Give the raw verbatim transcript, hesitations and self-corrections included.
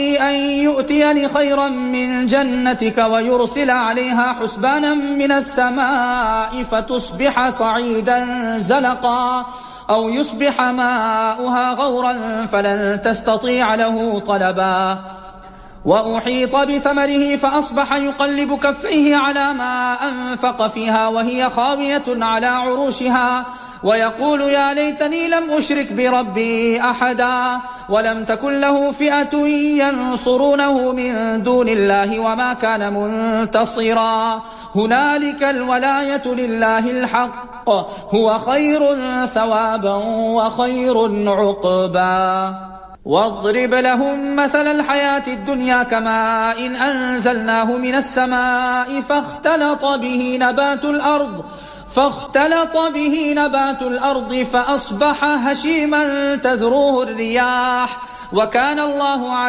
أن يؤتيني خيرا من جنتك ويرسل عليها حسبانا من السماء فتصبح صعيدا زلقا أو يصبح ماؤها غورا فلن تستطيع له طلبا وأحيط بثمره فأصبح يقلب كفيه على ما أنفق فيها وهي خاوية على عروشها ويقول يا ليتني لم أشرك بربي أحدا ولم تكن له فئة ينصرونه من دون الله وما كان منتصرا هنالك الولاية لله الحق هو خير ثوابا وخير عقبا واضرب لهم مثل الحياة الدنيا كماء إن أنزلناه من السماء فاختلط به نبات الأرض فاختلط به نبات الأرض فأصبح هشيما تذروه الرياح وكان الله على